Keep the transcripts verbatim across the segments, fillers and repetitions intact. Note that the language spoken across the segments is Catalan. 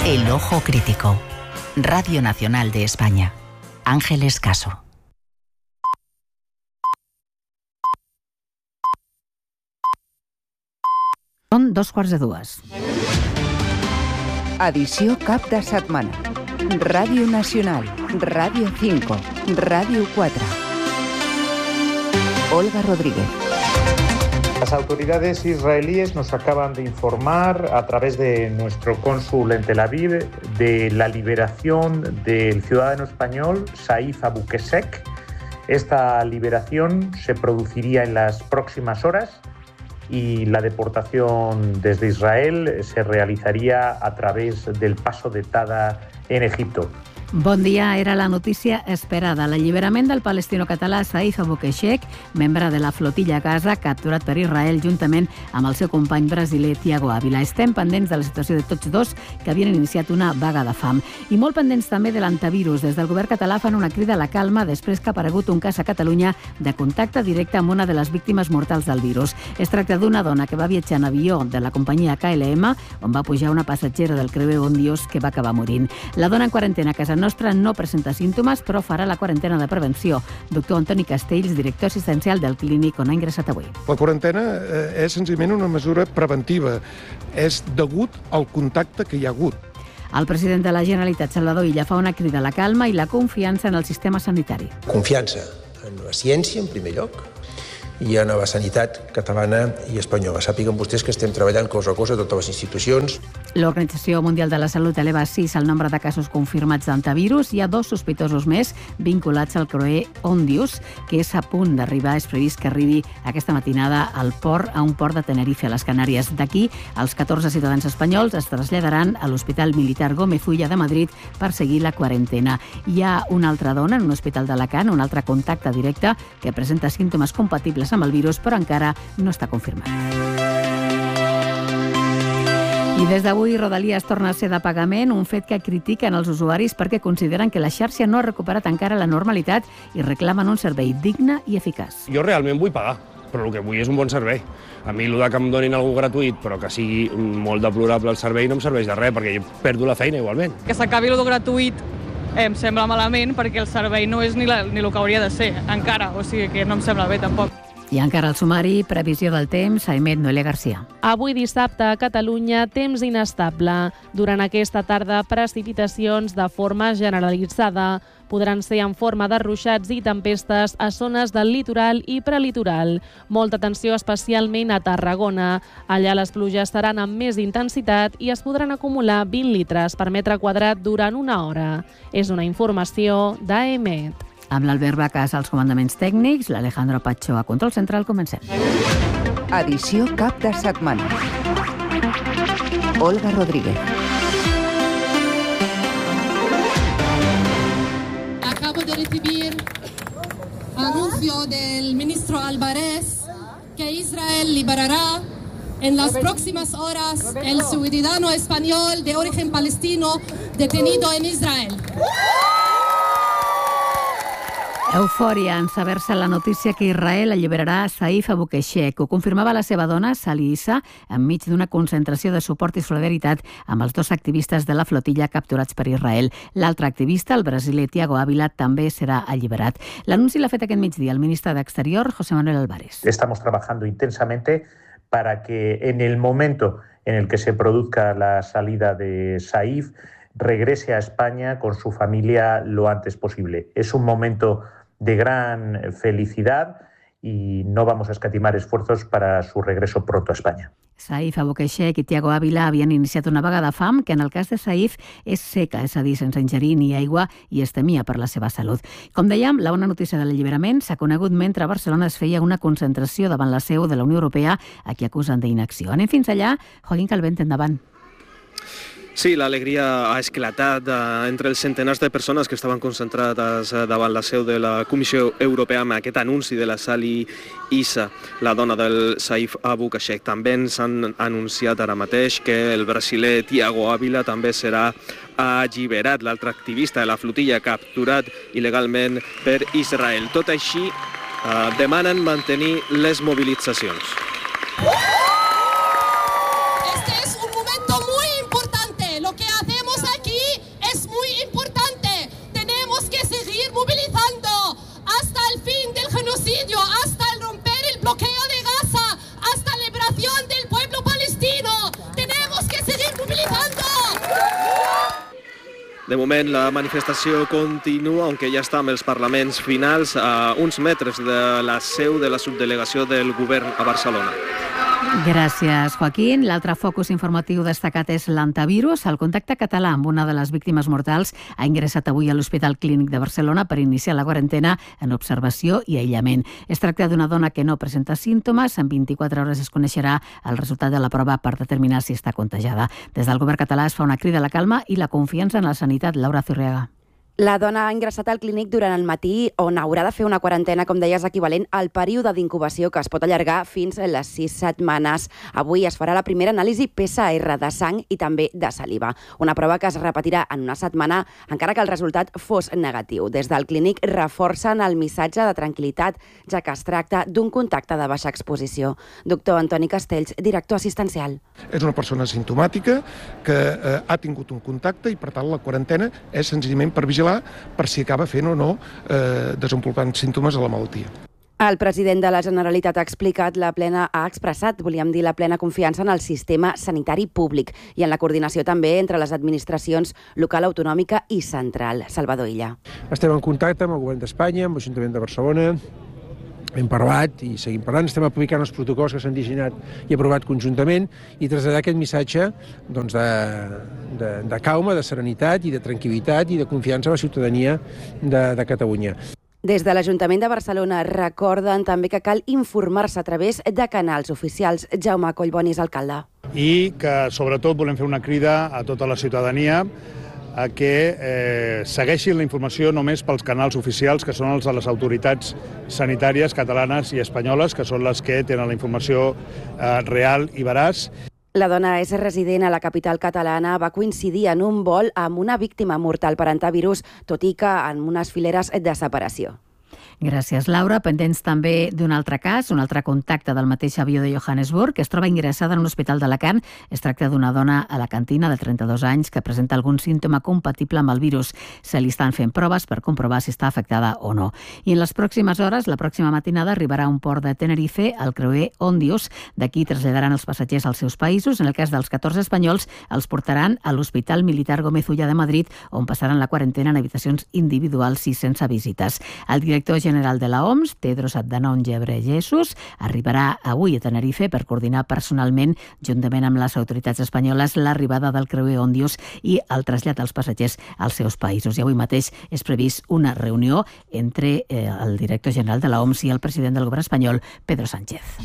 El Ojo Crítico. Radio Nacional de España. Ángeles Caso. Són dos quarts de dues. Edició cap de setmana. Radio Nacional, Radio cinco, Radio cuatro. Olga Rodríguez. Las autoridades israelíes nos acaban de informar a través de nuestro cónsul en Tel Aviv de la liberación del ciudadano español Saif Abu Qeshek. Esta liberación se produciría en las próximas horas y la deportación desde Israel se realitzaria a través del paso de Tada en Egipto. Bon dia, era la notícia esperada. L'alliberament del palestino-català Saif Abu Qeshek, membre de la flotilla Gaza, capturat per Israel juntament amb el seu company brasiler Thiago Ávila. Estem pendents de la situació de tots dos, que havien iniciat una vaga de fam. I molt pendents també de l'antivirus. Des del govern català fan una crida a la calma després que ha aparegut un cas a Catalunya de contacte directe amb una de les víctimes mortals del virus. Es tracta d'una dona que va viatjar en avió de la companyia K L M, on va pujar una passatgera del creuer Ondios que va acabar morint. La dona en quarantena a casa nostra no presenta símptomes, però farà la quarantena de prevenció. Doctor Antoni Castells, director assistencial del Clínic, on ha ingressat avui. La quarantena eh, és senzillament una mesura preventiva. És degut al contacte que hi ha hagut. El president de la Generalitat, Salvador Illa, fa una crida a la calma i la confiança en el sistema sanitari. Confiança en la ciència, en primer lloc, i en la sanitat catalana i espanyola. Sàpiguen vostès que estem treballant cosa a cosa a totes les institucions. L'Organització Mundial de la Salut eleva a sis el nombre de casos confirmats d'antivirus. Hi ha dos sospitosos més vinculats al creuer Ondius, que és a punt d'arribar. És previst que arribi aquesta matinada al port, a un port de Tenerife, a les Canàries. D'aquí, els catorze ciutadans espanyols es traslladaran a l'Hospital Militar Gómez Ulla de Madrid per seguir la quarantena. Hi ha una altra dona en un hospital d'Alacant, un altre contacte directe, que presenta símptomes compatibles amb el virus, però encara no està confirmat. I des d'avui Rodalies torna a ser de pagament, un fet que critiquen els usuaris perquè consideren que la xarxa no ha recuperat encara la normalitat i reclamen un servei digne i eficaç. Jo realment vull pagar, però el que vull és un bon servei. A mi, el que em donin algú gratuït, però que sigui molt deplorable el servei, no em serveix de res, perquè jo perdo la feina igualment. Que s'acabi el gratuït em sembla malament, perquè el servei no és ni, la, ni el que hauria de ser, encara, o sigui que no em sembla bé tampoc. I encara el sumari, previsió del temps, a emet Noelia Garcia. Avui dissabte a Catalunya, temps inestable. Durant aquesta tarda, precipitacions de forma generalitzada. Podran ser en forma de ruixats i tempestes a zones del litoral i prelitoral. Molta atenció especialment a Tarragona. Allà les pluges seran amb més intensitat i es podran acumular vint litres per metre quadrat durant una hora. És una informació d'A E M E T. Amb l'Albert Bacas als comandaments tècnics, l'Alejandro Pacho a control central, comencem. Edició cap de setmana. Olga Rodríguez. Acabo de recibir anuncio del ministro Álvarez que Israel liberará en las próximas horas el ciudadano español de origen palestino detenido en Israel. Eufòria en saber-se la notícia que Israel alliberarà Saif Abu Qeshek. Ho confirmava la seva dona, Sally Issa, enmig d'una concentració de suport i solidaritat amb els dos activistes de la flotilla capturats per Israel. L'altre activista, el brasiler Thiago Ávila, també serà alliberat. L'anunci l'ha fet aquest migdia el ministre d'Exterior, José Manuel Álvarez. Estamos trabajando intensamente para que en el momento en el que se produzca la salida de Saif, regrese a España con su familia lo antes posible. Es un momento de gran felicidad y no vamos a escatimar esfuerzos para su regreso pronto a España. Saif Abu Qeshek i Thiago Ávila havien iniciat una vaga de fam que en el cas de Saif és seca, és a dir, sense ingerir ni aigua, i es temia per la seva salut. Com dèiem, la bona notícia de l'alliberament s'ha conegut mentre a Barcelona es feia una concentració davant la seu de la Unió Europea a qui acusen d'inacció. Anem fins allà. Joaquín Calvent, endavant. Sí, l'alegria ha esclatat eh, entre els centenars de persones que estaven concentrades eh, davant la seu de la Comissió Europea amb aquest anunci de la Sally Issa, la dona del Saif Abu Qeshek. També ens han anunciat ara mateix que el brasiler Thiago Ávila també serà alliberat, l'altre activista de la flotilla capturat il·legalment per Israel. Tot així, eh, demanen mantenir les mobilitzacions. Este es un momento muy importante. Lo que hacemos De moment la manifestació continua, aunque ja està amb els parlaments finals a uns metres de la seu de la subdelegació del govern a Barcelona. Gràcies, Joaquín. L'altre focus informatiu destacat és l'antivirus. El contacte català amb una de les víctimes mortals ha ingressat avui a l'Hospital Clínic de Barcelona per iniciar la quarantena en observació i aïllament. Es tracta d'una dona que no presenta símptomes. En vint-i-quatre hores es coneixerà el resultat de la prova per determinar si està contagiada. Des del govern català es fa una crida a la calma i la confiança en la sanitat. Laura Zurriaga. La dona ha ingressat al clínic durant el matí on haurà de fer una quarantena, com deies, equivalent al període d'incubació que es pot allargar fins a les sis setmanes. Avui es farà la primera anàlisi P C R de sang i també de saliva. Una prova que es repetirà en una setmana, encara que el resultat fos negatiu. Des del clínic reforcen el missatge de tranquil·litat, ja que es tracta d'un contacte de baixa exposició. Doctor Antoni Castells, director assistencial. És una persona simptomàtica que eh, ha tingut un contacte i, per tant, la quarantena és senzillament per vigilar per si acaba fent o no eh, desenvolupant símptomes de la malaltia. El president de la Generalitat ha explicat la plena, ha expressat, volíem dir, la plena confiança en el sistema sanitari públic i en la coordinació també entre les administracions local, autonòmica i central. Salvador Illa. Estem en contacte amb el govern d'Espanya, amb l'Ajuntament de Barcelona, hem parlat i seguim parlant, estem aplicant els protocols que s'han dissenyat i aprovat conjuntament i traslladar aquest missatge doncs, de, de, de calma, de serenitat i de tranquil·litat i de confiança a la ciutadania de, de Catalunya. Des de l'Ajuntament de Barcelona recorden també que cal informar-se a través de canals oficials. Jaume Collbonis, alcalde. I que, sobretot, volem fer una crida a tota la ciutadania a que eh, segueixin la informació només pels canals oficials, que són els de les autoritats sanitàries catalanes i espanyoles, que són les que tenen la informació eh, real i veraç. La dona és resident a la capital catalana, va coincidir en un vol amb una víctima mortal per antivirus, tot i que en unes fileres de separació. Gràcies, Laura. Pendents també d'un altre cas, un altre contacte del mateix avió de Johannesburg, que es troba ingressada en un hospital d'Alacant. Es tracta d'una dona alacantina de trenta-dos anys que presenta algun símptoma compatible amb el virus. Se li estan fent proves per comprovar si està afectada o no. I en les pròximes hores, la pròxima matinada, arribarà a un port de Tenerife el creuer Ondius. D'aquí traslladaran els passatgers als seus països. En el cas dels catorze espanyols, els portaran a l'Hospital Militar Gómez Ulla de Madrid, on passaran la quarantena en habitacions individuals i sense visites. El director general de la O M S, Tedros Adhanom Ghebreyesus, arribarà avui a Tenerife per coordinar personalment, juntament amb les autoritats espanyoles, l'arribada del creuer Ondius i el trasllat dels passatgers als seus països. I avui mateix és previst una reunió entre eh, el director general de la O M S i el president del govern espanyol, Pedro Sánchez.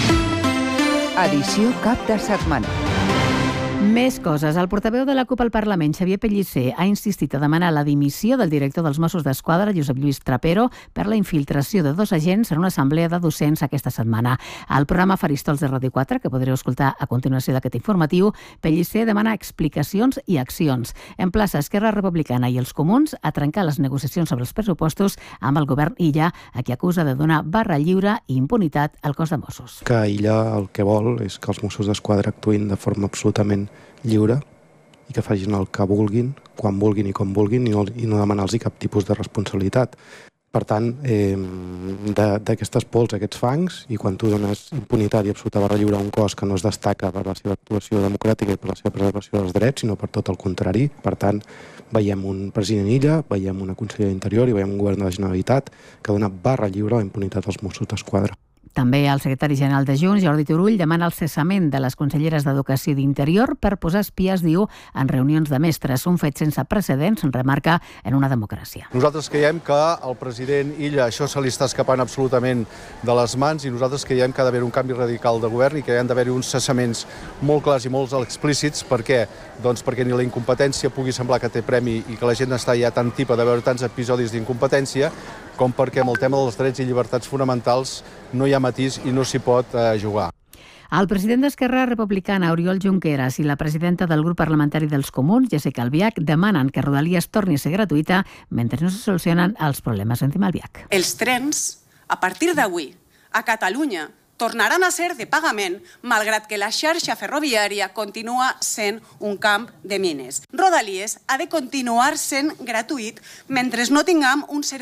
Edició cap de setmana. Més coses. El portaveu de la CUP al Parlament, Xavier Pellicer, ha insistit a demanar la dimissió del director dels Mossos d'Esquadra, Josep Lluís Trapero, per la infiltració de dos agents en una assemblea de docents aquesta setmana. Al programa Faristols de Ràdio quatre, que podreu escoltar a continuació d'aquest informatiu, Pellicer demana explicacions i accions. Emplaça Esquerra Republicana i els Comuns a trencar les negociacions sobre els pressupostos amb el govern Illa, a qui acusa de donar barra lliure i impunitat al cos de Mossos. Que Illa el que vol és que els Mossos d'Esquadra actuïn de forma absolutament lliure i que facin el que vulguin, quan vulguin i com vulguin, i no, i no demanar-los cap tipus de responsabilitat. Per tant, eh, d'aquestes pols, aquests fangs, i quan tu dones impunitat i absoluta barra lliure a un cos que no es destaca per la seva actuació democràtica i per la seva preservació dels drets, sinó per tot el contrari. Per tant, veiem un president Illa, veiem una consellera d'Interior i veiem un govern de la Generalitat que dona barra lliure a la impunitat als Mossos d'Esquadra. També el secretari general de Junts, Jordi Turull, demana el cessament de les conselleres d'Educació i d'Interior per posar espies, diu, en reunions de mestres. Un fet sense precedents, remarca, en una democràcia. Nosaltres creiem que el president Illa això se li està escapant absolutament de les mans i nosaltres creiem que ha d'haver un canvi radical de govern i que hi ha d'haver uns cessaments molt clars i molt explícits. Per què? Doncs perquè ni la incompetència pugui semblar que té premi i que la gent està ja tan tipa de veure tants episodis d'incompetència, com perquè amb el tema dels drets i llibertats fonamentals no hi ha matís i no s'hi pot eh, jugar. El president d'Esquerra Republicana, Oriol Junqueras, i la presidenta del grup parlamentari dels Comuns, Jessica Albiach, demanen que Rodalies torni a ser gratuïta mentre no se solucionen els problemes. Sentim Albiach. Els trens, a partir d'avui, a Catalunya, tornaran a ser de pagament, malgrat que la xarxa ferroviària continua sent un camp de mines. Rodalies ha de continuar sent gratuït mentre no tinguem un servei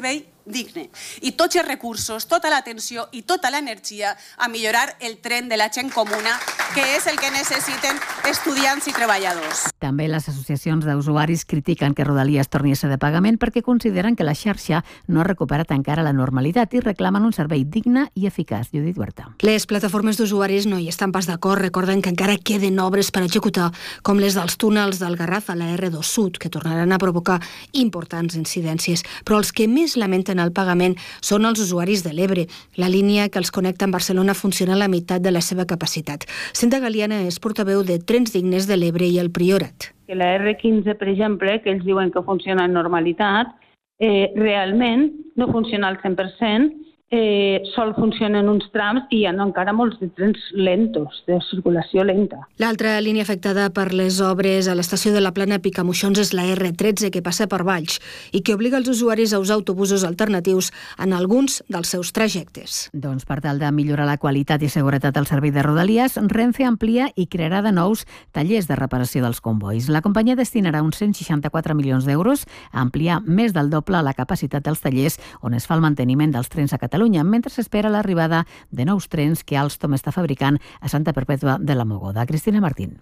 digne. I tots els recursos, tota l'atenció i tota l'energia a millorar el tren de la gent comuna, que és el que necessiten estudiants i treballadors. També les associacions d'usuaris critiquen que Rodalies torni a ser de pagament perquè consideren que la xarxa no ha recuperat encara la normalitat i reclamen un servei digne i eficaç. Judit Huerta. Les plataformes d'usuaris no hi estan pas d'acord. Recorden que encara queden obres per executar, com les dels túnels del Garraf a la erre dos Sud, que tornaran a provocar importants incidències. Però els que més lamenten el pagament són els usuaris de l'Ebre. La línia que els connecta amb Barcelona funciona a la meitat de la seva capacitat. Senta Galiana és portaveu de Trens Dignes de l'Ebre i el Priorat. Que la erre quinze, per exemple, que ells diuen que funciona en normalitat, eh, realment no funciona al cent per cent, Eh, sol funcionen uns trams i hi ha encara molts de trens lentos, de circulació lenta. L'altra línia afectada per les obres a l'estació de la Plana Picamoixons és la erre tretze, que passa per Valls i que obliga els usuaris a usar autobusos alternatius en alguns dels seus trajectes. Doncs per tal de millorar la qualitat i seguretat del servei de Rodalies, Renfe amplia i crearà de nous tallers de reparació dels convois. La companyia destinarà uns cent seixanta-quatre milions d'euros a ampliar més del doble la capacitat dels tallers on es fa el manteniment dels trens a Catalunya, mentre s'espera l'arribada de nous trens que Alstom està fabricant a Santa Perpètua de la Mogoda. Cristina Martín.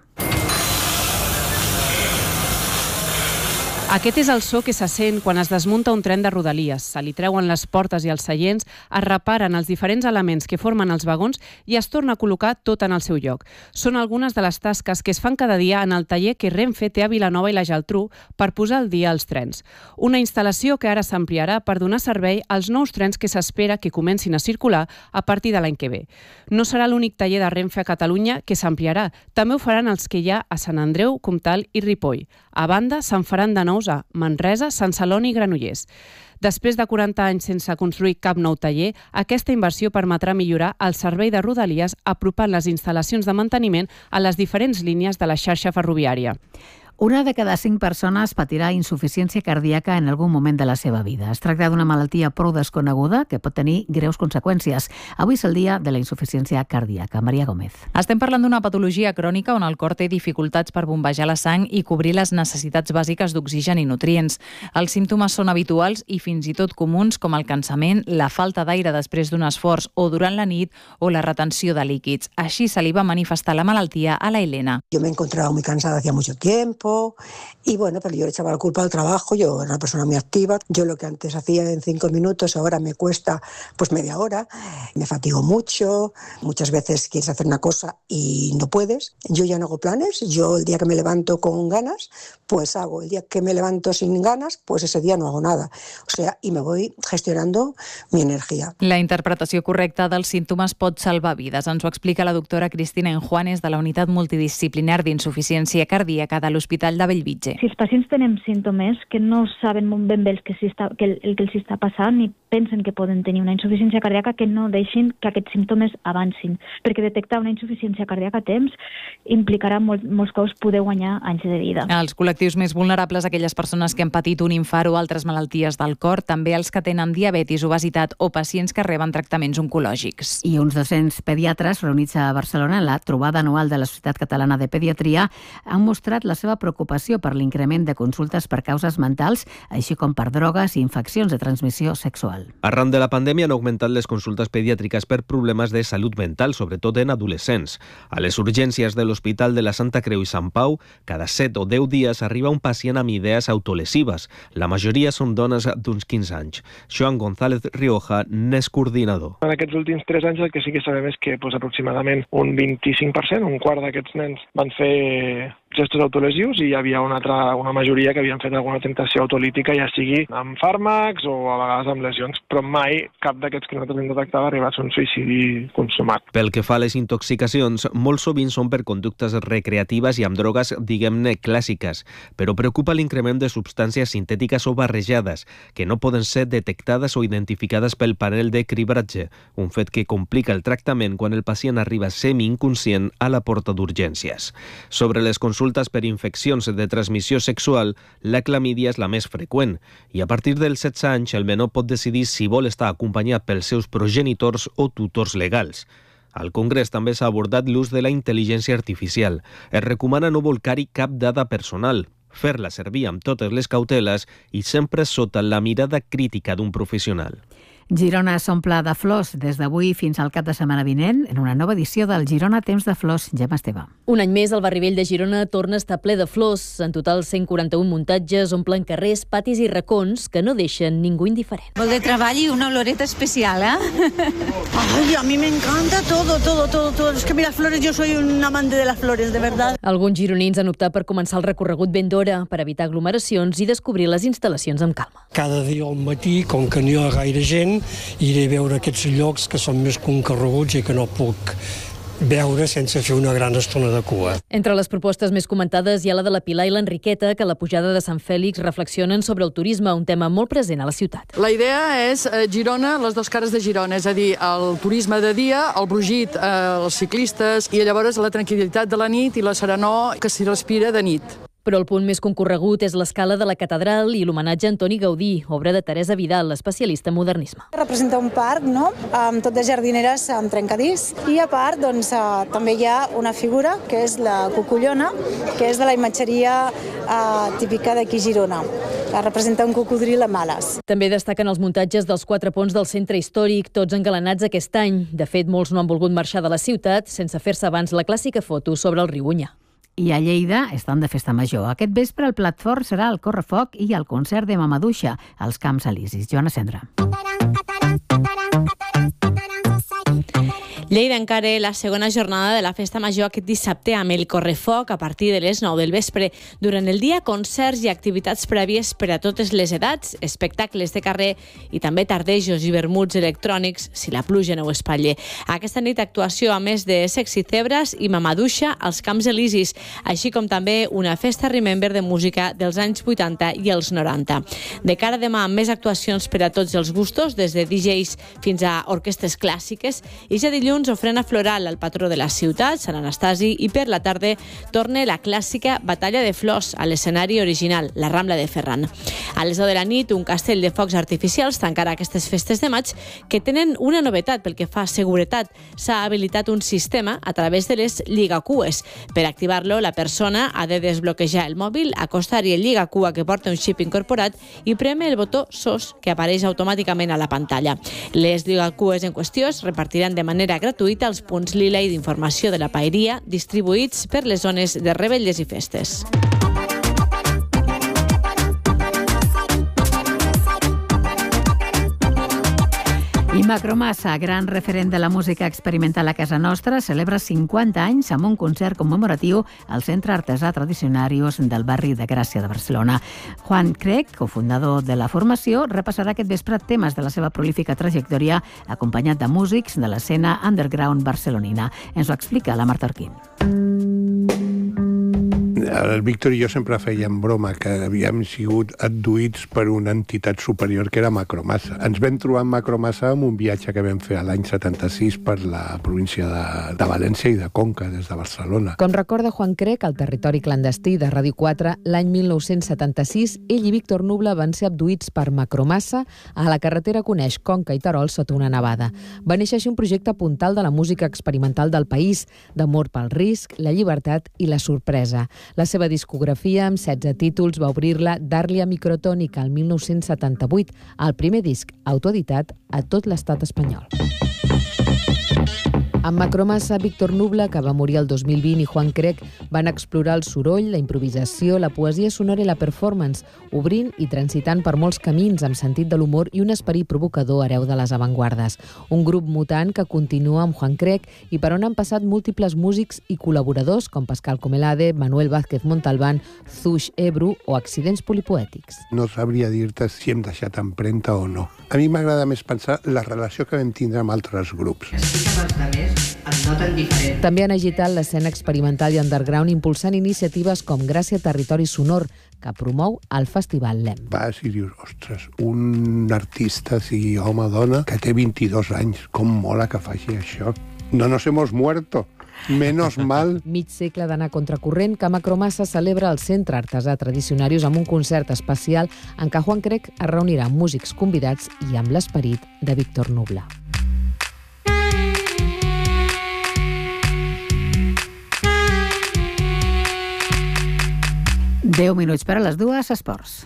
Aquest és el so que se sent quan es desmunta un tren de Rodalies. Se li treuen les portes i els seients, es reparen els diferents elements que formen els vagons i es torna a col·locar tot en el seu lloc. Són algunes de les tasques que es fan cada dia en el taller que Renfe té a Vilanova i la Geltrú per posar al dia els trens. Una instal·lació que ara s'ampliarà per donar servei als nous trens que s'espera que comencin a circular a partir de l'any que ve. No serà l'únic taller de Renfe a Catalunya que s'ampliarà. També ho faran els que hi ha a Sant Andreu, Comtal i Ripoll. A banda, se'n faran de nous a Manresa, Sant Celoni i Granollers. Després de quaranta anys sense construir cap nou taller, aquesta inversió permetrà millorar el servei de Rodalies apropant les instal·lacions de manteniment a les diferents línies de la xarxa ferroviària. Una de cada cinc persones patirà insuficiència cardíaca en algun moment de la seva vida. Es tracta d'una malaltia prou desconeguda que pot tenir greus conseqüències. Avui és el dia de la insuficiència cardíaca. Maria Gómez. Estem parlant d'una patologia crònica on el cor té dificultats per bombejar la sang i cobrir les necessitats bàsiques d'oxigen i nutrients. Els símptomes són habituals i fins i tot comuns, com el cansament, la falta d'aire després d'un esforç o durant la nit o la retenció de líquids. Així se li va manifestar la malaltia a la Helena. Yo me he encontrado muy cansada hacía mucho tiempo. Y bueno, pero yo le echaba la culpa al trabajo, yo era una persona muy activa, yo lo que antes hacía en cinco minutos ahora me cuesta pues media hora, me fatigo mucho, muchas veces quieres hacer una cosa y no puedes, yo ya no hago planes, yo el día que me levanto con ganas, pues hago, el día que me levanto sin ganas, pues ese día no hago nada, o sea, y me voy gestionando mi energía. La interpretació correcta dels símptomes pot salvar vides, ens ho explica la doctora Cristina Enjuanes de la Unitat Multidisciplinar d'Insuficiència Cardíaca de l'Hospital de Bellvitge. Si els pacients tenen símptomes que no saben ben bé el que, està, que el, el que els està passant i pensen que poden tenir una insuficiència cardíaca, que no deixin que aquests símptomes avancin, perquè detectar una insuficiència cardíaca a temps implicarà molt, molts cops poder guanyar anys de vida. Els col·lectius més vulnerables, aquelles persones que han patit un infart o altres malalties del cor, també els que tenen diabetis, obesitat o pacients que reben tractaments oncològics. I uns dos-cents pediatres reunits a Barcelona en la trobada anual de la Societat Catalana de Pediatria han mostrat la seva preocupació per l'increment de consultes per causes mentals, així com per drogues i infeccions de transmissió sexual. Arran de la pandèmia han augmentat les consultes pediàtriques per problemes de salut mental, sobretot en adolescents. A les urgències de l'Hospital de la Santa Creu i Sant Pau, cada set o deu dies arriba un pacient amb idees autolesives. La majoria són dones d'uns quinze anys. Joan González Rioja n'és coordinador. En aquests últims tres anys el que sí que sabem és que pues, aproximadament un vint-i-cinc per cent, un quart d'aquests nens van fer gestos autolesius i hi havia una, altra, una majoria que havien fet alguna tentació autolítica, ja sigui amb fàrmacs o a vegades amb lesions, però mai cap d'aquests que nosaltres hem detectat ha arribat a un suïcidi consumat. Pel que fa a les intoxicacions, molt sovint són per conductes recreatives i amb drogues, diguem-ne, clàssiques, però preocupa l'increment de substàncies sintètiques o barrejades, que no poden ser detectades o identificades pel panel de cribratge, un fet que complica el tractament quan el pacient arriba semi-inconscient a la porta d'urgències. Sobre les consultes Consultes per infeccions de transmissió sexual, la clamídia és la més freqüent i a partir dels setze anys el menor pot decidir si vol estar acompanyat pels seus progenitors o tutors legals. Al Congrés també s'ha abordat l'ús de la intel·ligència artificial. Es recomana no volcar-hi cap dada personal. fer-la servir amb totes les cauteles i sempre sota la mirada crítica d'un professional. Girona s'omple de flors des d'avui fins al cap de setmana vinent en una nova edició del Girona Temps de Flors. Gemma Esteve. Un any més, el barri vell de Girona torna a estar ple de flors. En total, cent quaranta-un muntatges omplen carrers, patis i racons que no deixen ningú indiferent. Molt de treball y una oloreta especial, ¿eh? Ay, a mí me encanta todo, todo, todo, todo. Es que mira, flores, yo soy un amante de las flores, de verdad. Alguns gironins han optat per començar el recorregut ben d'hora per evitar aglomeracions i descobrir les instal·lacions amb calma. Cada dia al matí, com que no hi ha gaire gent, iré a veure aquests llocs que són més concorreguts i que no puc veure sense fer una gran estona de cua. Entre les propostes més comentades hi ha la de la Pilar i l'Enriqueta, que a la pujada de Sant Fèlix reflexionen sobre el turisme, un tema molt present a la ciutat. La idea és eh, Girona, les dues cares de Girona, és a dir, el turisme de dia, el brogit, eh, els ciclistes, i llavors la tranquil·litat de la nit i la serenor que s'hi respira de nit. Però el punt més concorregut és l'escala de la catedral i l'homenatge a Antoni Gaudí, obra de Teresa Vidal, especialista en modernisme. Representa un parc, no?, amb tot de jardineres amb trencadís, i a part doncs, eh, també hi ha una figura, que és la cucullona, que és de la imatgeria eh, típica d'aquí a Girona. Representa un cocodril amb ales. També destaquen els muntatges dels quatre ponts del centre històric, tots engalanats aquest any. De fet, molts no han volgut marxar de la ciutat sense fer-se abans la clàssica foto sobre el riu Onyar. I a Lleida estan de festa major. Aquest vespre el plat fort serà el correfoc i el concert de Mamaduixa als Camps Elisis. Joana Cendra. Lleida encara la segona jornada de la festa major aquest dissabte amb el correfoc a partir de les nou del vespre. Durant el dia, concerts i activitats prèvies per a totes les edats, espectacles de carrer i també tardejos i vermuts electrònics si la pluja no ho espatlla. Aquesta nit actuació a més de Sexy Zebras i Mamaduixa als Camps Elisis, així com també una festa Remember de música dels anys vuitanta i els noranta. De cara a demà, més actuacions per a tots els gustos, des de D Js fins a orquestres clàssiques, i ja dilluns ofrena floral al patró de la ciutat, Sant Anastasi, i per la tarda torna la clàssica Batalla de Flors a l'escenari original, la Rambla de Ferran. A les deu de la nit, un castell de focs artificials tancarà aquestes festes de maig que tenen una novetat pel que fa a seguretat. S'ha habilitat un sistema a través de les lligacues. Per activar-lo, la persona ha de desbloquejar el mòbil, acostar-hi el lligacua que porta un xip incorporat i preme el botó S O S que apareix automàticament a la pantalla. Les lligacues en qüestió es repartiran de manera gratuïta als punts lila i d'informació de la paeria distribuïts per les zones de revetlles i festes. I Macromassa, gran referent de la música experimental a casa nostra, celebra cinquanta anys amb un concert commemoratiu al Centre Artesà Tradicionarius del barri de Gràcia de Barcelona. Juan Crec, cofundador de la formació, repassarà aquest vespre temes de la seva prolífica trajectòria acompanyat de músics de l'escena underground barcelonina. Ens ho explica la Marta Orquín. El Víctor i jo sempre fèiem broma que havíem sigut adduïts per una entitat superior que era Macromassa. Ens vam trobar amb Macromassa en un viatge que vam fer l'any setanta-sis per la província de, de València i de Conca, des de Barcelona. Com recorda Juan Crec, al territori clandestí de Ràdio quatre, l'any mil nou-cents setanta-sis, ell i Víctor Nubla van ser abduïts per Macromassa a la carretera que uneix Conca i Terol sota una nevada. Va néixer així un projecte puntal de la música experimental del país, d'amor pel risc, la llibertat i la sorpresa. La seva discografia, amb setze títols, va obrir-la Dàrlia Microtònica el mil nou-cents setanta-vuit, el primer disc autoeditat a tot l'estat espanyol. Amb Macromassa, Víctor Nubla, que va morir el dos mil vint, i Juan Crec van explorar el soroll, la improvisació, la poesia sonora i la performance, obrint i transitant per molts camins amb sentit de l'humor i un esperit provocador hereu de les avantguardes. Un grup mutant que continua amb Juan Crec i per on han passat múltiples músics i col·laboradors com Pascal Comelade, Manuel Vázquez Montalbán, Zush Ebru o Accidents Polipoètics. No sabria dir-te si hem deixat empremta o no. A mi m'agrada més pensar la relació que vam tindre amb altres grups. També han agitat l'escena experimental i underground impulsant iniciatives com Gràcia Territori Sonor, que promou el Festival L E M. Vas i dius, ostres, un artista, sigui home o dona, que té vint-i-dos anys, com mola que faci això. No nos hemos muerto. Menos mal. Mig segle d'anar contracorrent que Macromassa celebra el Centre Artesà Tradicionarius amb un concert especial en què Juan Crec es reunirà amb músics convidats i amb l'esperit de Víctor Nubla. deu minuts per a les dues, esports.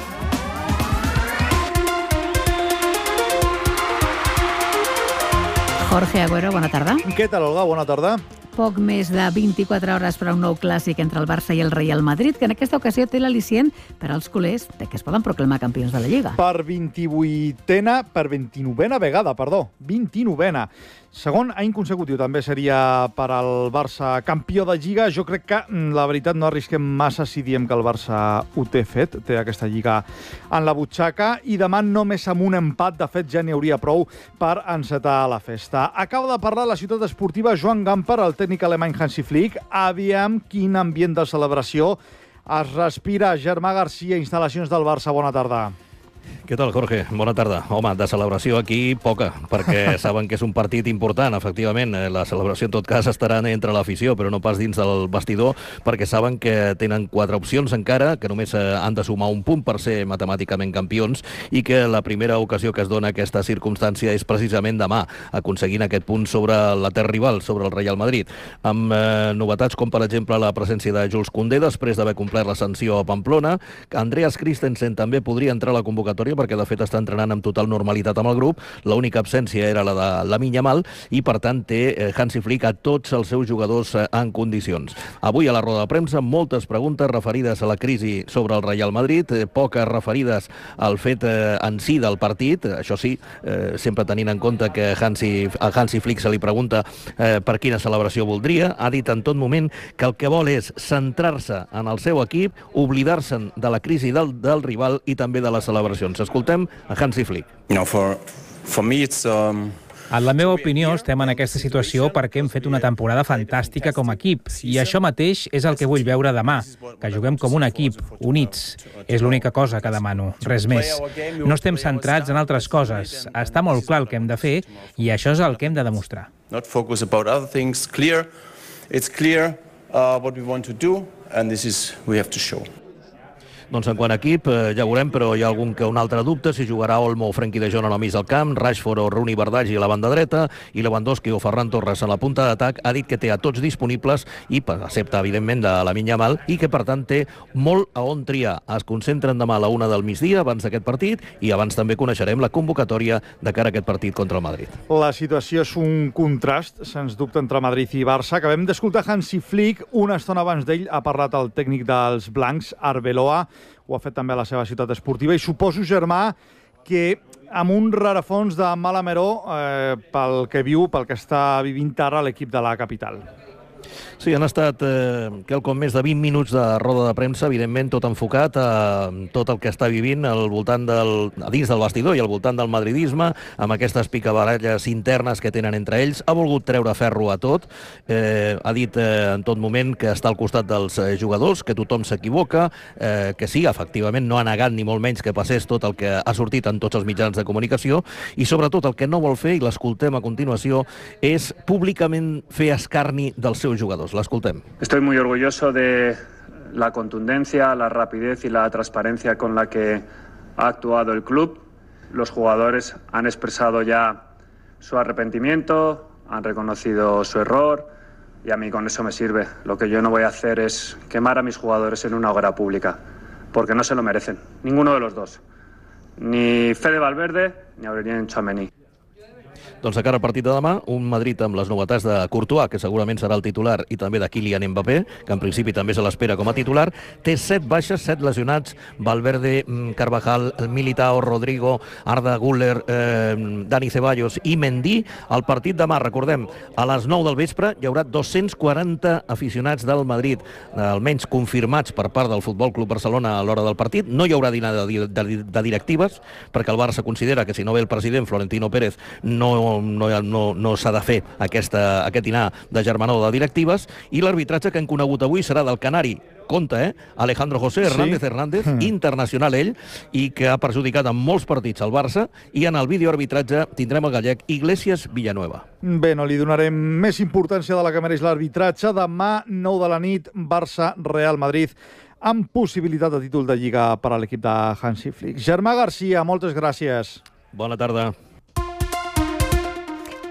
Jorge Agüero, bona tarda. Què tal, Olga? Bona tarda. Poc més de vint-i-quatre hores per a un nou clàssic entre el Barça i el Real Madrid, que en aquesta ocasió té l'al·licient per als culers de que es poden proclamar campions de la Lliga. Per vint-i-vuitena, per vint-i-novena vegada, perdó, vint-i-novena. Segon any consecutiu també seria per al Barça campió de Lliga. Jo crec que, la veritat, no arrisquem massa si diem que el Barça ho té fet, té aquesta Lliga en la butxaca, i demà només amb un empat, de fet, ja n'hi hauria prou per encetar la festa. Acaba de parlar la ciutat esportiva Joan Gamper, el tècnic alemany Hansi Flick. Aviam quin ambient de celebració es respira. Germà Garcia, instal·lacions del Barça, bona tarda. Què tal, Jorge? Bona tarda. Home, de celebració aquí poca, perquè saben que és un partit important, efectivament. La celebració, en tot cas, estarà entre l'afició, però no pas dins del vestidor, perquè saben que tenen quatre opcions encara, que només han de sumar un punt per ser matemàticament campions, i que la primera ocasió que es dona aquesta circumstància és precisament demà, aconseguint aquest punt sobre l'etern rival, sobre el Real Madrid, amb eh, novetats com, per exemple, la presència de Jules Koundé, després d'haver complert la sanció a Pamplona. Andreas Christensen també podria entrar a la convocatòria, perquè de fet està entrenant amb total normalitat amb el grup. L'única absència era la de Lamine Yamal i, per tant, té Hansi Flick a tots els seus jugadors en condicions. Avui a la roda de premsa moltes preguntes referides a la crisi sobre el Real Madrid, poques referides al fet en si del partit. Això sí, eh, sempre tenint en compte que Hansi, a Hansi Flick se li pregunta eh, per quina celebració voldria. Ha dit en tot moment que el que vol és centrar-se en el seu equip, oblidar-se'n de la crisi del, del rival i també de les celebracions. Escoltem a Hansi Flick. You know, for, for me it's, um... En la meva opinió, estem en aquesta situació perquè hem fet una temporada fantàstica com a equip, i això mateix és el que vull veure demà, que juguem com un equip, units. És l'única cosa que demano, res més. No estem centrats en altres coses. Està molt clar el que hem de fer i això és el que hem de demostrar. Not focus about other things, clear. It's clear uh, what we want to do, and this is we have to show. Doncs en quant a equip, eh, ja veurem, però hi ha algun que un altre dubte, si jugarà Olmo o Frenkie de Jong al mig del camp, Rashford o Rooney Bardghji a la banda dreta, i Lewandowski o Ferran Torres a la punta d'atac. Ha dit que té a tots disponibles i accepta, evidentment, de Lamine Yamal, i que, per tant, té molt a on triar. Es concentren demà a la una del migdia, abans d'aquest partit, i abans també coneixerem la convocatòria de cara a aquest partit contra el Madrid. La situació és un contrast, sens dubte, entre Madrid i Barça. Acabem d'escoltar Hansi Flick. Una estona abans d'ell ha parlat el tècnic dels blancs, Arbeloa. Ho ha fet també a la seva ciutat esportiva, i suposo, Germà, que amb un rerefons de mala meror eh, pel que viu, pel que està vivint ara l'equip de la capital. Sí, han estat eh, quelcom més de vint minuts de roda de premsa, evidentment tot enfocat a tot el que està vivint al voltant del, a dins del vestidor i al voltant del madridisme, amb aquestes picabaralles internes que tenen entre ells. Ha volgut treure ferro a tot, eh, ha dit eh, en tot moment que està al costat dels eh, jugadors, que tothom s'equivoca, eh, que sí, efectivament no ha negat ni molt menys que passés tot el que ha sortit en tots els mitjans de comunicació, i sobretot el que no vol fer, i l'escoltem a continuació, és públicament fer escarni dels seus jugadors. L'escoltem. Estoy muy orgulloso de la contundencia, la rapidez y la transparencia con la que ha actuado el club. Los jugadores han expresado ya su arrepentimiento, han reconocido su error y a mí con eso me sirve. Lo que yo no voy a hacer es quemar a mis jugadores en una hoguera pública, porque no se lo merecen, ninguno de los dos. Ni Fede Valverde ni Aurélien Tchouaméni. Doncs de cara al partit de demà, un Madrid amb les novetats de Courtois, que segurament serà el titular, i també de Kylian Mbappé, que en principi també se l'espera com a titular. Té set baixes, set lesionats: Valverde, Carvajal, Militao, Rodrigo, Arda Güler, eh, Dani Ceballos i Mendy. El partit demà, recordem, a les nou del vespre hi haurà dos-cents quaranta aficionats del Madrid, almenys confirmats per part del Futbol Club Barcelona a l'hora del partit. No hi haurà dinar de, de, de directives, perquè el Barça considera que si no ve el president Florentino Pérez no no, no, no s'ha de fer aquesta, aquest dinar de germanor de directives, i l'arbitratge que hem conegut avui serà del canari. Compte, eh? Alejandro José Hernández sí. Hernández, mm. internacional ell, i que ha perjudicat en molts partits al Barça, i en el videoarbitratge tindrem el gallec Iglesias Villanueva. Bé, no li donarem més importància de la que mereix l'arbitratge. Demà, nou de la nit, Barça-Real Madrid, amb possibilitat de títol de Lliga per a l'equip de Hansi Flick. Germà Garcia, moltes gràcies. Bona tarda.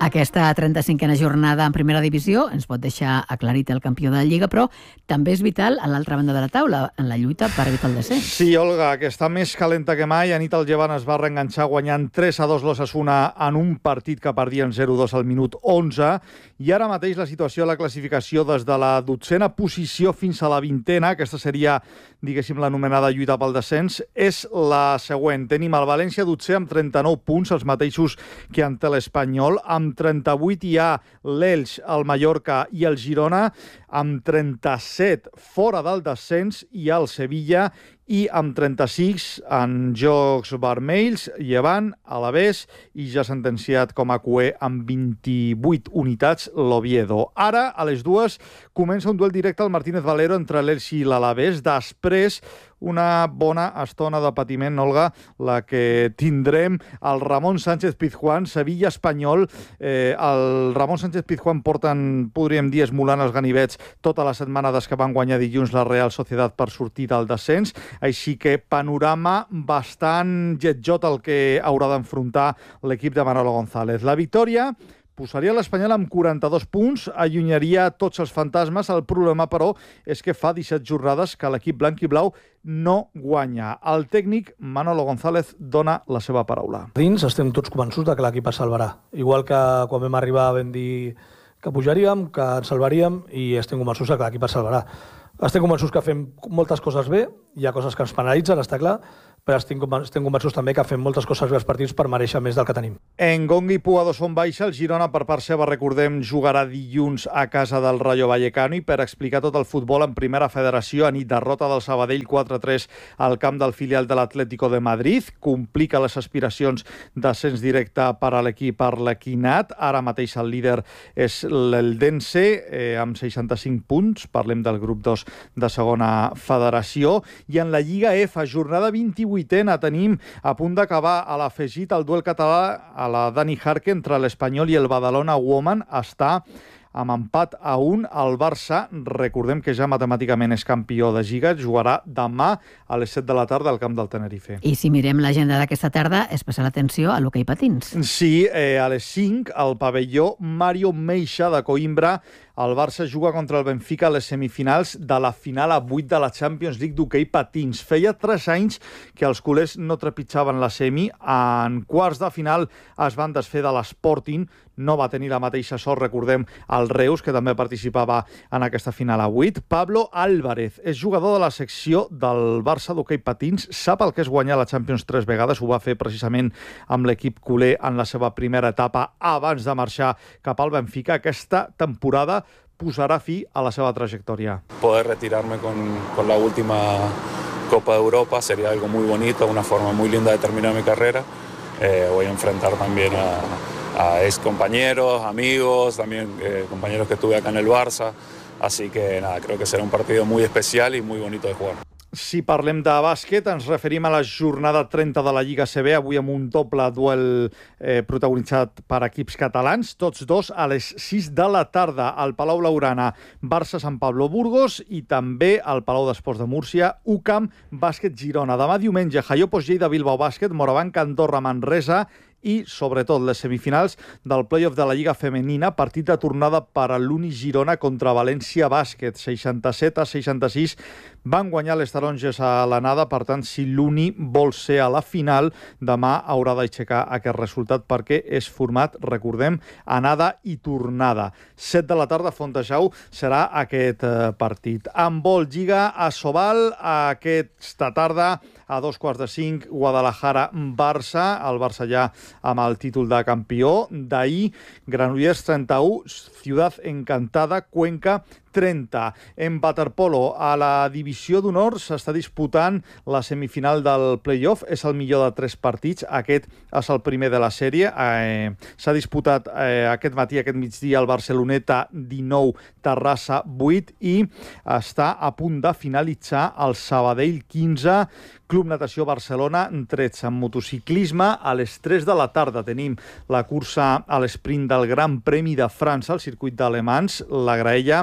Aquesta trenta-cinquena jornada en primera divisió ens pot deixar aclarit el campió de la Lliga, però també és vital a l'altra banda de la taula, en la lluita per evitar el descens. Sí, Olga, que està més calenta que mai. Anit el Llevant es va reenganxar guanyant tres a dos l'Osasuna en un partit que perdien zero dos al minut onze, i ara mateix la situació a la classificació des de la dotzena posició fins a la vintena, aquesta seria, diguéssim, l'anomenada lluita pel descens, és la següent. Tenim el València dotzè amb trenta-nou punts, els mateixos que en té l'Espanyol. Amb trenta-vuit hi ha l'Elx, el Mallorca i el Girona. Amb trenta-set fora del descens hi ha el Sevilla, i amb trenta-sis en jocs vermells, Llevant, Alavés, i ja sentenciat com a cué amb vint-i-vuit unitats l'Oviedo. Ara, a les dues, comença un duel directe al Martínez Valero entre l'Elx i l'Alavés. Després, una bona estona de patiment, Olga, la que tindrem el Ramon Sánchez Pizjuán, Sevilla Espanyol. Eh, el Ramon Sánchez Pizjuán porten, podríem dir, esmolant els ganivets tota la setmana des que van guanyar dilluns la Real Sociedad per sortir del descens. Així que panorama bastant jetjot el que haurà d'enfrontar l'equip de Manolo González. La victòria posaria l'Espanyol amb quaranta-dos punts, allunyaria tots els fantasmes. El problema, però, és que fa disset jornades que l'equip blanc i blau no guanya. El tècnic Manolo González dona la seva paraula. Dins estem tots convençuts de que l'equip es salvarà. Igual que quan vam arribar vam dir que pujaríem, que ens salvaríem, i estem convençuts que l'equip es salvarà. Estem convençuts que fem moltes coses bé, hi ha coses que ens penalitzen, està clar, però estem convençuts també que fem moltes coses bé als partits per mereixer més del que tenim. En Gongui Puado són baixa, el Girona per part seva, recordem, jugarà dilluns a casa del Rayo Vallecano, i per explicar tot el futbol en primera federació, a nit derrota del Sabadell quatre a tres al camp del filial de l'Atlético de Madrid, complica les aspiracions d'ascens directe per a l'equip Arlequinat. Ara mateix el líder és l'Eldense, eh, amb seixanta-cinc punts, parlem del grup dos de segona federació, i en la Lliga F, jornada vint-i-vuitena, tenim a punt d'acabar a l'afegit el duel català a la Dani Jarque entre l'Espanyol i el Badalona Woman. Està amb empat a un. El Barça, recordem que ja matemàticament és campió de Lliga, jugarà demà a les set de la tarda al camp del Tenerife. I si mirem l'agenda d'aquesta tarda, especial atenció a l'hoquei patins. Sí, eh, a les cinc, al pavelló Mario Meixa de Coimbra, el Barça juga contra el Benfica a les semifinals de la final a vuit de la Champions League d'hoquei patins. Feia tres anys que els culers no trepitjaven la semi. En quarts de final es van desfer de l'Sporting. No va tenir la mateixa sort, recordem, el Reus, que també participava en aquesta final a vuit. Pablo Álvarez és jugador de la secció del Barça d'hoquei patins. Sap el que és guanyar la Champions tres vegades. Ho va fer precisament amb l'equip culer en la seva primera etapa abans de marxar cap al Benfica. Aquesta temporada posarà fi a la seva trayectoria. Poder retirarme con, con la última Copa de Europa sería algo muy bonito, una forma muy linda de terminar mi carrera. Eh, voy a enfrentar también a, a ex compañeros, amigos, también eh, compañeros que tuve acá en el Barça. Así que nada, creo que será un partido muy especial y muy bonito de jugar. Si parlem de bàsquet, ens referim a la jornada trenta de la Lliga A C B, avui amb un doble duel eh, protagonitzat per equips catalans, tots dos a les sis de la tarda al Palau Blaugrana, Barça-Sant Pablo Burgos, i també al Palau d'Esports de Múrcia, U C A M Bàsquet Girona. Demà diumenge, Jaiopos Lleida Bilbao Bàsquet, Morabanc Andorra Manresa, i, sobretot, les semifinals del play-off de la Lliga Femenina, partit de tornada per a l'Uni Girona contra València Bàsquet, seixanta-set a seixanta-sis. Van guanyar les taronges a l'anada, per tant, si l'Uni vol ser a la final, demà haurà d'aixecar aquest resultat perquè és format, recordem, anada i tornada. set de la tarda, Fontejau, serà aquest eh, partit. En vol Lliga a Sobal, aquesta tarda, a dos quarts de cinc, Guadalajara-Barça, el Barça ja amb el títol de campió. D'ahir, Granollers trenta-u, Ciudad Encantada, Cuenca trenta. En waterpolo, a la divisió d'honor, s'està disputant la semifinal del play-off. És el millor de tres partits. Aquest és el primer de la sèrie. Eh, S'ha disputat eh, aquest matí, aquest migdia, el Barceloneta dinou, Terrassa vuit, i està a punt de finalitzar el Sabadell quinze, Club Natació Barcelona tretze. En motociclisme, a les tres de la tarda tenim la cursa a l'esprint del Gran Premi de França, al circuit d'Alemans. La graella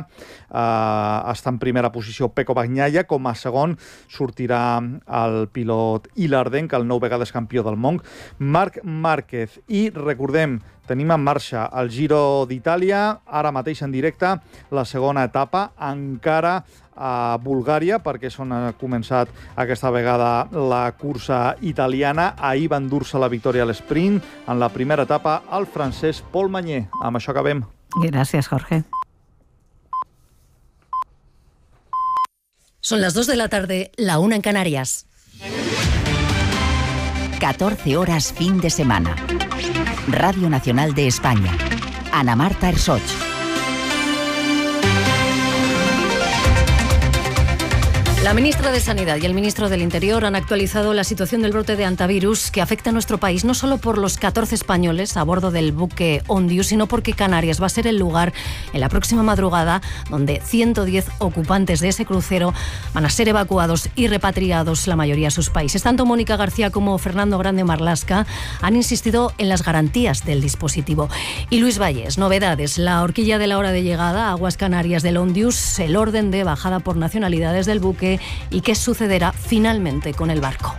eh, està en primera posició Pecco Bagnaia, com a segon sortirà el pilot Ilardenc, el nou vegades campió del món, Marc Márquez. I recordem, tenim en marxa el Giro d'Itàlia, ara mateix en directe, la segona etapa, encara a Bulgària, perquè són, ha començat aquesta vegada la cursa italiana. Ahir va endur-se la victòria a l'esprint, en la primera etapa, el francès Paul Magnier. Amb això acabem. Gràcies, Jorge. Son las dos de la tarde, la una en Canarias. catorce horas fin de semana. Radio Nacional de España. Ana Marta Ersoch. La ministra de Sanidad y el ministro del Interior han actualizado la situación del brote de hantavirus que afecta a nuestro país, no solo por los catorce españoles a bordo del buque Ondius, sino porque Canarias va a ser el lugar en la próxima madrugada donde ciento diez ocupantes de ese crucero van a ser evacuados y repatriados, la mayoría a sus países. Tanto Mónica García como Fernando Grande Marlasca han insistido en las garantías del dispositivo. Y Luis Valles, novedades, la horquilla de la hora de llegada a aguas canarias del Ondius, el orden de bajada por nacionalidades del buque y qué sucederá finalmente con el barco.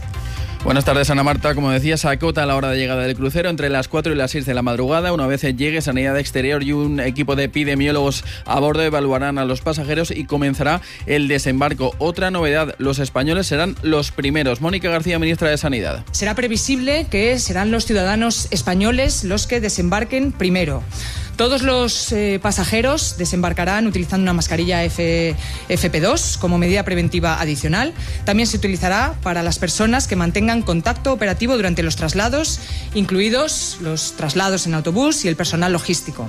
Buenas tardes, Ana Marta. Como decía, se acota la hora de llegada del crucero entre las cuatro y las seis de la madrugada. Una vez llegue, Sanidad Exterior y un equipo de epidemiólogos a bordo evaluarán a los pasajeros y comenzará el desembarco. Otra novedad, los españoles serán los primeros. Mónica García, ministra de Sanidad. Será previsible que serán los ciudadanos españoles los que desembarquen primero. Todos los eh, pasajeros desembarcarán utilizando una mascarilla F P dos como medida preventiva adicional. También se utilizará para las personas que mantengan contacto operativo durante los traslados, incluidos los traslados en autobús y el personal logístico.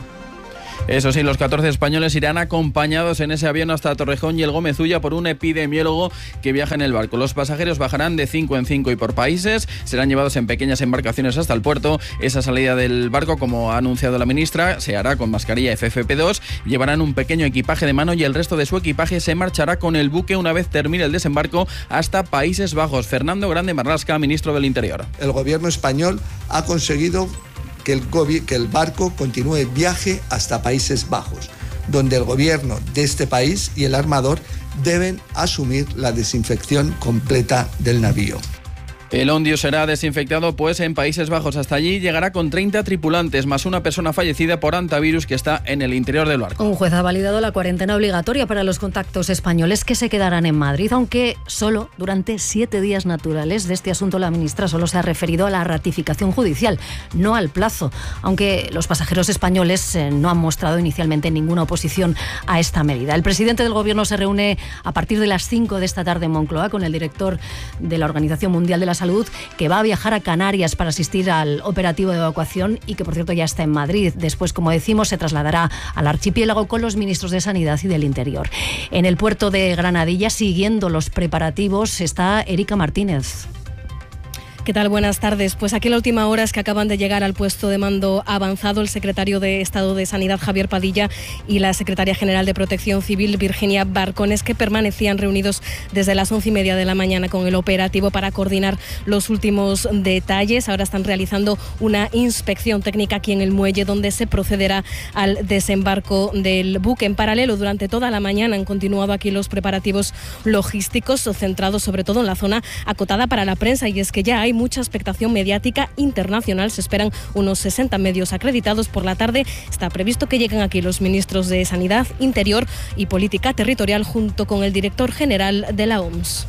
Eso sí, los catorce españoles irán acompañados en ese avión hasta Torrejón y el Gómez Ulla por un epidemiólogo que viaja en el barco. Los pasajeros bajarán de cinco en cinco y por países, serán llevados en pequeñas embarcaciones hasta el puerto. Esa salida del barco, como ha anunciado la ministra, se hará con mascarilla F F dos, llevarán un pequeño equipaje de mano y el resto de su equipaje se marchará con el buque una vez termine el desembarco hasta Países Bajos. Fernando Grande Marlasca, ministro del Interior. El gobierno español ha conseguido que el, que el barco continúe viaje hasta Países Bajos, donde el gobierno de este país y el armador deben asumir la desinfección completa del navío. El Ondius será desinfectado pues en Países Bajos. Hasta allí llegará con treinta tripulantes, más una persona fallecida por hantavirus que está en el interior del barco. Un juez ha validado la cuarentena obligatoria para los contactos españoles que se quedarán en Madrid, aunque solo durante siete días naturales. De este asunto la ministra solo se ha referido a la ratificación judicial, no al plazo, aunque los pasajeros españoles eh, no han mostrado inicialmente ninguna oposición a esta medida. El presidente del Gobierno se reúne a partir de las cinco de esta tarde en Moncloa con el director de la Organización Mundial de la Salud, que va a viajar a Canarias para asistir al operativo de evacuación y que, por cierto, ya está en Madrid. Después, como decimos, se trasladará al archipiélago con los ministros de Sanidad y del Interior. En el puerto de Granadilla, siguiendo los preparativos, está Erika Martínez. ¿Qué tal? Buenas tardes. Pues aquí la última hora es que acaban de llegar al puesto de mando avanzado el secretario de Estado de Sanidad, Javier Padilla, y la secretaria general de Protección Civil, Virginia Barcones, que permanecían reunidos desde las once y media de la mañana con el operativo para coordinar los últimos detalles. Ahora están realizando una inspección técnica aquí en el muelle, donde se procederá al desembarco del buque. En paralelo, durante toda la mañana han continuado aquí los preparativos logísticos, centrados sobre todo en la zona acotada para la prensa, y es que ya hay mucha expectación mediática internacional. Se esperan unos sesenta medios acreditados. Por la tarde está previsto que lleguen aquí los ministros de Sanidad, Interior y Política Territorial, junto con el director general de la O M S.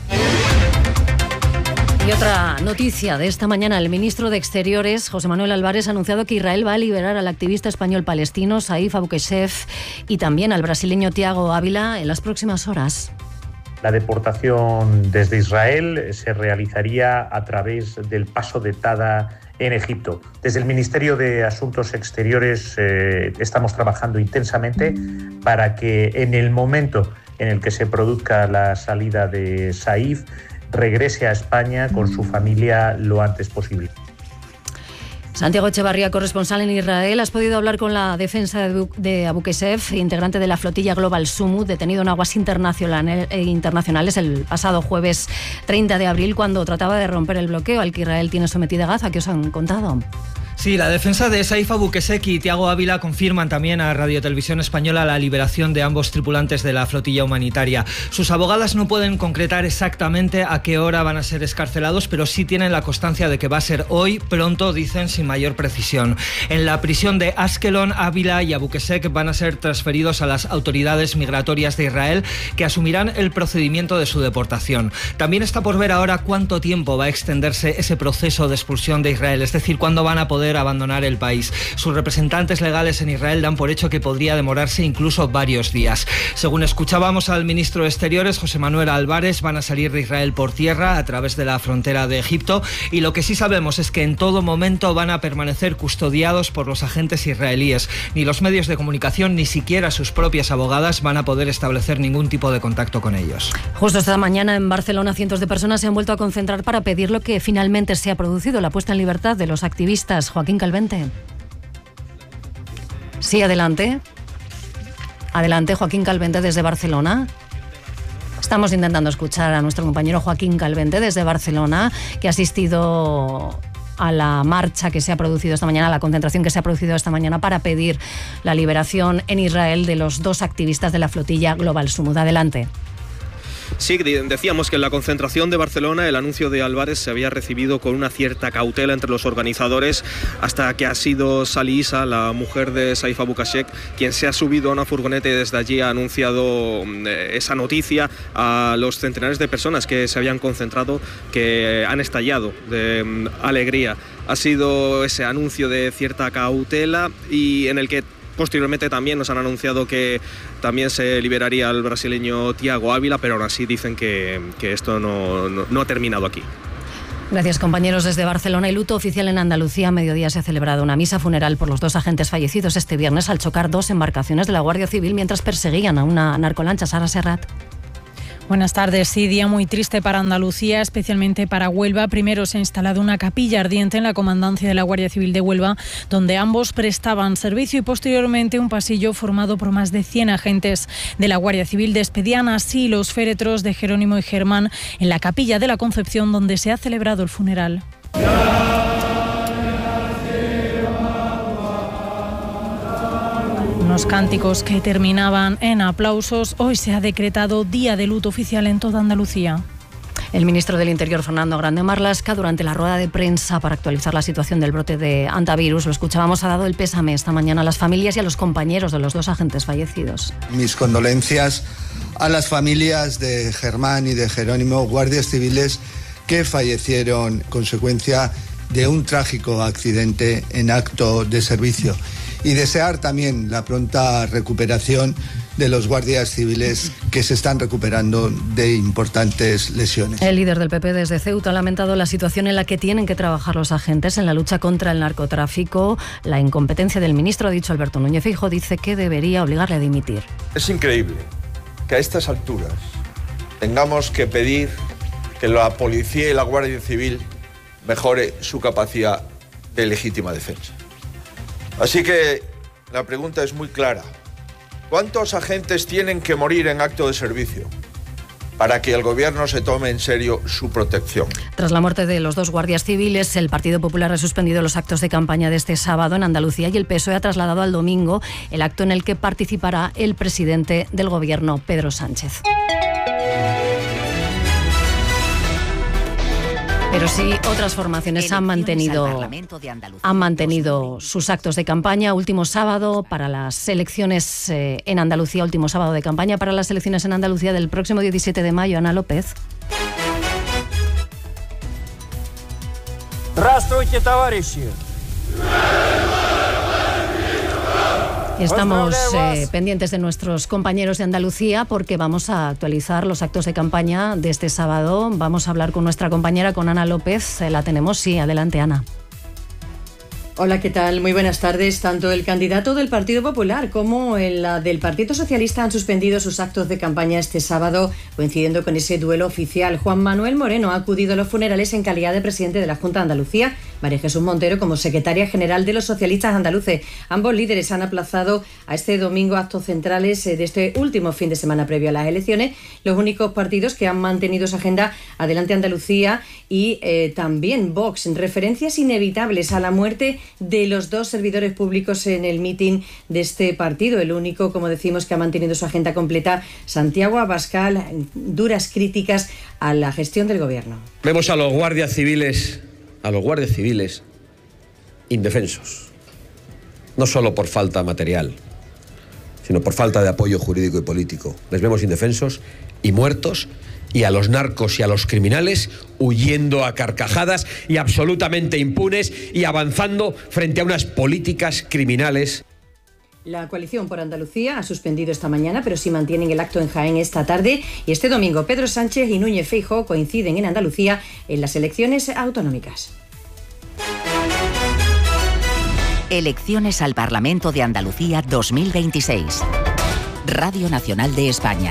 Y otra noticia de esta mañana, el ministro de Exteriores, José Manuel Álvarez, ha anunciado que Israel va a liberar al activista español palestino Saif Abukeshef y también al brasileño Tiago Ávila en las próximas horas. La deportación desde Israel se realizaría a través del paso de Tada en Egipto. Desde el Ministerio de Asuntos Exteriores eh, estamos trabajando intensamente para que en el momento en el que se produzca la salida de Saif, regrese a España con su familia lo antes posible. Santiago Echevarría, corresponsal en Israel, has podido hablar con la defensa de Abukeshef, integrante de la flotilla Global Sumut, detenido en aguas internacionales el pasado jueves treinta de abril, cuando trataba de romper el bloqueo al que Israel tiene sometida a Gaza. ¿Qué os han contado? Sí, la defensa de Saif Abukeshek y Thiago Ávila confirman también a Radio Televisión Española la liberación de ambos tripulantes de la flotilla humanitaria. Sus abogadas no pueden concretar exactamente a qué hora van a ser excarcelados, pero sí tienen la constancia de que va a ser hoy, pronto, dicen sin mayor precisión. En la prisión de Askelon, Ávila y Abukeshek van a ser transferidos a las autoridades migratorias de Israel, que asumirán el procedimiento de su deportación. También está por ver ahora cuánto tiempo va a extenderse ese proceso de expulsión de Israel, es decir, cuándo van a poder abandonar el país. Sus representantes legales en Israel dan por hecho que podría demorarse incluso varios días. Según escuchábamos al ministro de Exteriores, José Manuel Álvarez, van a salir de Israel por tierra a través de la frontera de Egipto, y lo que sí sabemos es que en todo momento van a permanecer custodiados por los agentes israelíes. Ni los medios de comunicación, ni siquiera sus propias abogadas van a poder establecer ningún tipo de contacto con ellos. Justo esta mañana en Barcelona, cientos de personas se han vuelto a concentrar para pedir lo que finalmente se ha producido, la puesta en libertad de los activistas. Joaquín Calvente. Sí, adelante. Adelante, Joaquín Calvente desde Barcelona. Estamos intentando escuchar a nuestro compañero Joaquín Calvente desde Barcelona, que ha asistido a la marcha que se ha producido esta mañana, a la concentración que se ha producido esta mañana para pedir la liberación en Israel de los dos activistas de la flotilla Global Sumud. Adelante. Sí, decíamos que en la concentración de Barcelona el anuncio de Álvarez se había recibido con una cierta cautela entre los organizadores, hasta que ha sido Sali Issa, la mujer de Saif Abukeshek, quien se ha subido a una furgoneta y desde allí ha anunciado esa noticia a los centenares de personas que se habían concentrado, que han estallado de alegría. Ha sido ese anuncio de cierta cautela y en el que posteriormente también nos han anunciado que también se liberaría al brasileño Thiago Ávila, pero aún así dicen que, que esto no, no, no ha terminado aquí. Gracias, compañeros. Desde Barcelona, el luto oficial en Andalucía. A mediodía se ha celebrado una misa funeral por los dos agentes fallecidos este viernes al chocar dos embarcaciones de la Guardia Civil mientras perseguían a una narcolancha. Sara Serrat. Buenas tardes. Sí, día muy triste para Andalucía, especialmente para Huelva. Primero se ha instalado una capilla ardiente en la comandancia de la Guardia Civil de Huelva, donde ambos prestaban servicio, y posteriormente un pasillo formado por más de cien agentes de la Guardia Civil despedían así los féretros de Jerónimo y Germán en la capilla de la Concepción, donde se ha celebrado el funeral. Unos cánticos que terminaban en aplausos. Hoy se ha decretado día de luto oficial en toda Andalucía. El ministro del Interior, Fernando Grande Marlaska, durante la rueda de prensa para actualizar la situación del brote de antivirus, lo escuchábamos, ha dado el pésame esta mañana a las familias y a los compañeros de los dos agentes fallecidos. Mis condolencias a las familias de Germán y de Jerónimo, guardias civiles que fallecieron consecuencia de un trágico accidente en acto de servicio. Y desear también la pronta recuperación de los guardias civiles que se están recuperando de importantes lesiones. El líder del P P desde Ceuta ha lamentado la situación en la que tienen que trabajar los agentes en la lucha contra el narcotráfico. La incompetencia del ministro, ha dicho Alberto Núñez Feijóo, dice que debería obligarle a dimitir. Es increíble que a estas alturas tengamos que pedir que la policía y la Guardia Civil mejore su capacidad de legítima defensa. Así que la pregunta es muy clara. ¿Cuántos agentes tienen que morir en acto de servicio para que el gobierno se tome en serio su protección? Tras la muerte de los dos guardias civiles, el Partido Popular ha suspendido los actos de campaña de este sábado en Andalucía y el P S O E ha trasladado al domingo el acto en el que participará el presidente del gobierno, Pedro Sánchez. Pero sí, otras formaciones han mantenido, han mantenido sus actos de campaña. Último sábado para las elecciones eh, en Andalucía, último sábado de campaña para las elecciones en Andalucía del próximo diecisiete de mayo. Ana López. Здравствуйте, товарищи. Estamos eh, pendientes de nuestros compañeros de Andalucía porque vamos a actualizar los actos de campaña de este sábado. Vamos a hablar con nuestra compañera, con Ana López. Eh, la tenemos, sí. Adelante, Ana. Hola, ¿qué tal? Muy buenas tardes. Tanto el candidato del Partido Popular como el del Partido Socialista han suspendido sus actos de campaña este sábado, coincidiendo con ese duelo oficial. Juan Manuel Moreno ha acudido a los funerales en calidad de presidente de la Junta de Andalucía. María Jesús Montero como secretaria general de los socialistas andaluces. Ambos líderes han aplazado a este domingo actos centrales de este último fin de semana previo a las elecciones. Los únicos partidos que han mantenido su agenda, Adelante Andalucía y eh, también Vox. Referencias inevitables a la muerte de los dos servidores públicos en el mitin de este partido. El único, como decimos, que ha mantenido su agenda completa, Santiago Abascal, duras críticas a la gestión del gobierno. Vemos a los guardias civiles, a los guardias civiles indefensos, no solo por falta material, sino por falta de apoyo jurídico y político. Les vemos indefensos y muertos, y a los narcos y a los criminales huyendo a carcajadas y absolutamente impunes y avanzando frente a unas políticas criminales. La coalición por Andalucía ha suspendido esta mañana, pero sí mantienen el acto en Jaén esta tarde. Y este domingo Pedro Sánchez y Núñez Feijóo coinciden en Andalucía en las elecciones autonómicas. Elecciones al Parlamento de Andalucía dos mil veintiséis. Radio Nacional de España.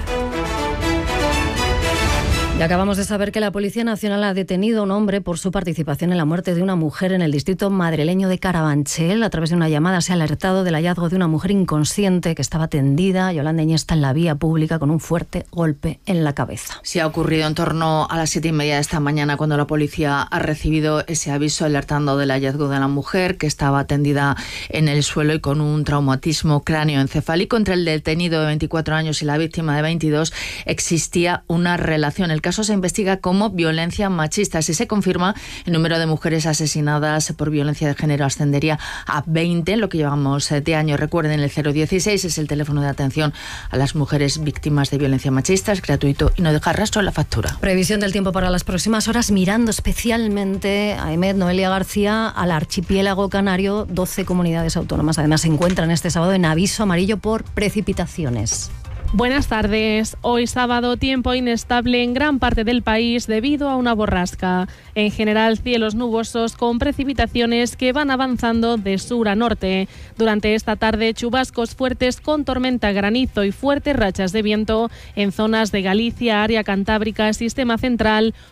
Y acabamos de saber que la Policía Nacional ha detenido a un hombre por su participación en la muerte de una mujer en el distrito madrileño de Carabanchel. A través de una llamada se ha alertado del hallazgo de una mujer inconsciente que estaba tendida, Yolanda Iniesta, en la vía pública con un fuerte golpe en la cabeza. Sí, ha ocurrido en torno a las siete y media de esta mañana cuando la policía ha recibido ese aviso alertando del hallazgo de la mujer que estaba tendida en el suelo y con un traumatismo cráneoencefálico. Entre el detenido de veinticuatro años y la víctima de veintidós existía una relación. El caso se investiga como violencia machista. Si se confirma, el número de mujeres asesinadas por violencia de género ascendería a veinte en lo que llevamos de año. Recuerden, el cero dieciséis es el teléfono de atención a las mujeres víctimas de violencia machista. Es gratuito y no deja rastro en la factura. Previsión del tiempo para las próximas horas, mirando especialmente a Emet, Noelia García, al archipiélago canario. doce comunidades autónomas además se encuentran este sábado en aviso amarillo por precipitaciones. Buenas tardes. Hoy sábado, tiempo inestable en gran parte del país debido a una borrasca. En general, cielos nubosos con precipitaciones que van avanzando de sur a norte. Durante esta tarde, chubascos fuertes con tormenta, granizo y fuertes rachas de viento en zonas de Galicia, área cantábrica, sistema central,